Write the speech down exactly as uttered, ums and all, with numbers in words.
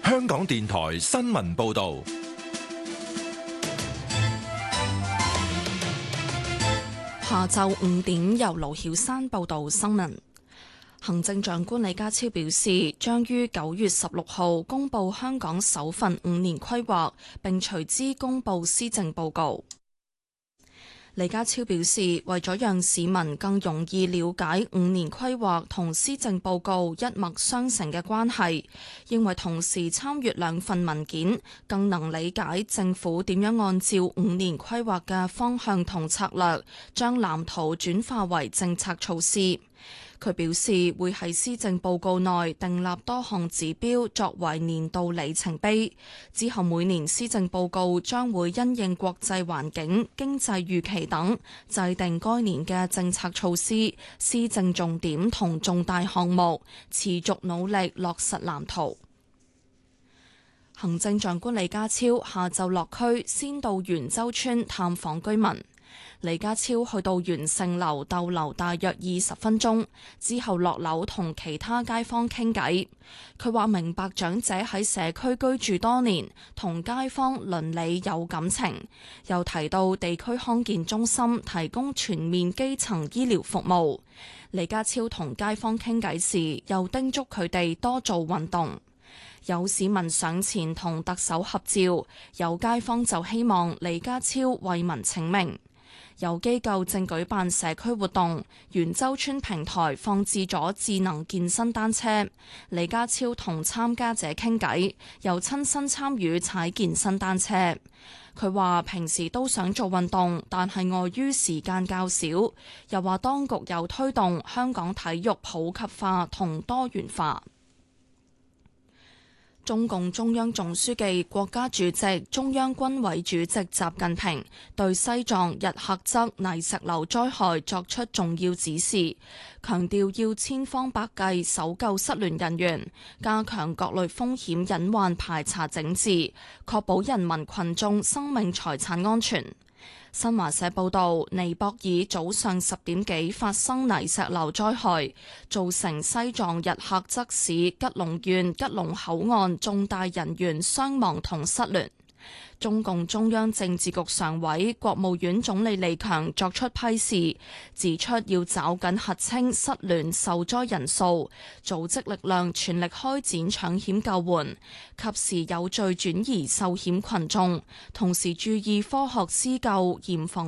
香港電台新聞報道。 下晝五點，由盧曉珊報道新聞。行政長官李家超表示，將於九月十六號公布香港首份五年規劃，並隨之公布施政報告。李家超表示，為咗讓市民更容易了解五年規劃同施政報告一脈相承嘅關係，認為同時參閱兩份文件，更能理解政府點樣按照五年規劃嘅方向同策略，將藍圖轉化為政策措施。佢表示會喺施政報告內訂立多項指標作為年度里程碑，之後每年施政報告將會因應國際環境、經濟預期等，制定該年嘅政策措施、施政重點同重大項目，持續努力落實藍圖。行政長官李家超下晝落區，先到元州村探訪居民。李家超去到元盛樓逗留大約二十分鐘，之後落樓同其他街坊傾偈。佢話明白長者喺社區居住多年，同街坊鄰里有感情，又提到地區康健中心提供全面基層醫療服務。李家超同街坊傾偈時，又叮囑佢哋多做運動。有市民上前同特首合照，有街坊就希望李家超為民請命。有機構正舉辦社區活動，元州村平台放置咗智能健身單車。李家超同參加者傾偈，又親身參與踩健身單車。佢話平時都想做運動，但係礙於時間較少。又話當局有推動香港體育普及化同多元化。中共中央總書記、國家主席、中央軍委主席習近平對西藏日喀則泥石流災害作出重要指示，強調要千方百計搜救失聯人員，加強各類風險隱患排查整治，確保人民群眾生命財產安全。新華社報道，尼泊爾早上十點幾發生泥石流災害，造成西藏日喀則市吉隆縣吉隆口岸重大人員傷亡同失聯。中共中央政治局常委、國務院總理李強作出批示，指出要抓緊核清失聯受災人數，組織力量全力開展搶險救援，及時有序轉移受險群眾，同時注意科學施救，嚴防